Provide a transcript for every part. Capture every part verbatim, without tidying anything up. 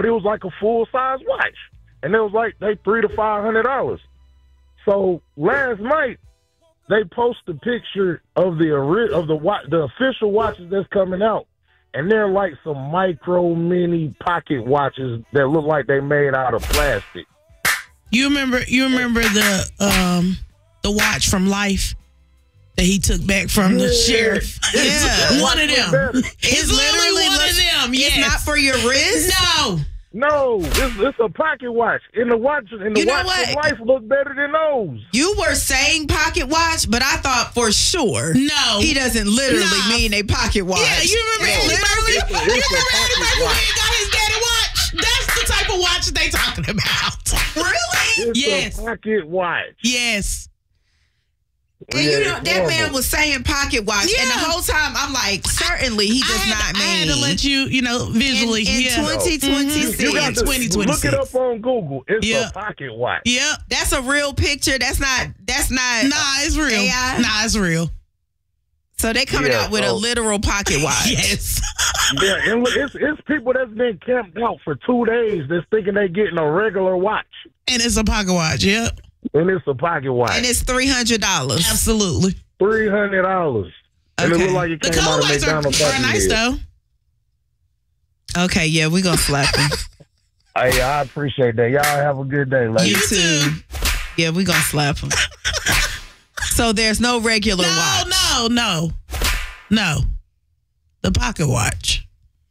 but it was like a full size watch, and it was like they three to five hundred dollars. So last night they posted a picture of the of the watch, the official watches that's coming out, and they're like some micro mini pocket watches that look like they made out of plastic. You remember? You remember the um the watch from Life that he took back from yeah. the sheriff? Yeah, one of them. It's, it's literally one of them. Yes. It's not for your wrist. No. No, it's, it's a pocket watch. And the watch and the you know watch what? of Life look better than those. You were saying pocket watch, but I thought for sure. No. He doesn't literally no. mean a pocket watch. Yeah, you remember no, Eddie Murphy? It's a, you it's remember a Eddie Murphy watch. when he got his daddy watch? That's the type of watch they talking about. Really? It's Yes. a pocket watch. Yes. And Yeah, you know, it's that horrible. man was saying pocket watch. Yeah. And the whole time, I'm like, certainly he does I had, not I mean. had to let you, you know, visually. In, in yeah. twenty twenty-six. You got to twenty look twenty-six. it up on Google. It's Yeah. a pocket watch. Yep. That's a real picture. That's not, that's not. Nah, it's real. A I? Nah, it's real. So they coming Yeah, out with so- a literal pocket watch. Yes. Yeah, and look, it's it's people that's been camped out for two days that's thinking they getting a regular watch, And it's a pocket watch. Yep. and it's a pocket watch. And it's three hundred dollars. Absolutely. Three hundred dollars, and it Okay. look like it The came out color of lights are, McDonald's. are nice, package. though. Okay, yeah, we gonna slap him. Hey, I appreciate that. Y'all have a good day, ladies. You too. Yeah, we gonna slap him. So there's no regular No, watch. no, no. No. The pocket watch.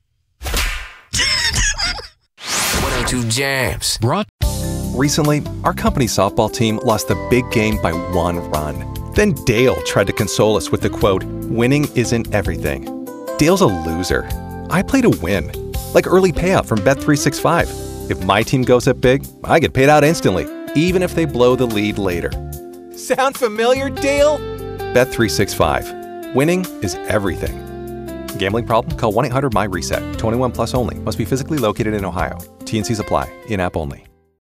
one oh two Jams. Brought. Recently, our company softball team lost the big game by one run. Then Dale tried to console us with the quote, "Winning isn't everything." Dale's a loser. I play to win. Like early payout from Bet three sixty-five. If my team goes up big, I get paid out instantly, even if they blow the lead later. Sound familiar, Dale? Bet three sixty-five. Winning is everything. Gambling problem? Call one eight hundred M Y RESET. twenty-one plus only. Must be physically located in Ohio. T and C's apply. In-app only.